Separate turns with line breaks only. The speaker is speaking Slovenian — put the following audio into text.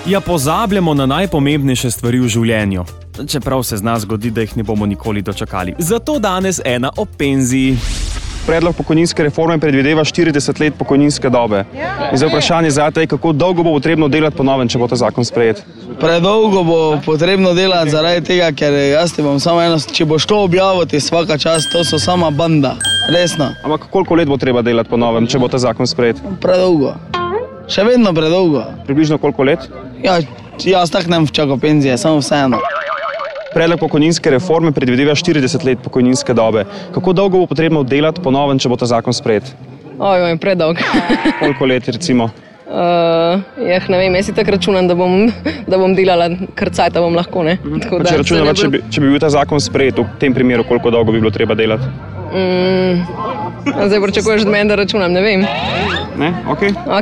Ja, pozabljamo na najpomembnejše stvari v življenju. Čeprav se zna zgodi, da jih ne bomo nikoli dočakali. Zato danes ena o penziji.
Predlog pokojninske reforme predvideva 40 let pokojninske dobe. In zdaj vprašanje zate je, kako dolgo bo potrebno delati po novem, če bo ta zakon sprejet?
Predolgo bo potrebno delati zaradi tega, ker jaz ti bom samo eno, če boš to objaviti svaka čas, to so sama banda, resno.
Ampak koliko let bo treba delati po novem, če bo ta zakon sprejet?
Predolgo. Še vedno predolgo.
Približno koliko let?
Ja, jaz tak nem včakal penzije, samo vseeno.
Predlog pokojninske reforme predvideva 40 let pokojninske dobe. Kako dolgo bo potrebno delati po novem, če bo ta zakon sprejet?
Ojoj, predolg.
Koliko let recimo?
Ne vem, jaz si tako računam, da bom delala kar cajt, da bom lahko, ne.
Če računava, če bi bil ta zakon sprejet, v tem primeru, koliko dolgo bi bilo treba delati?
Zdaj pričakuješ od mene, da računam, ne vem.
Ne? Ok.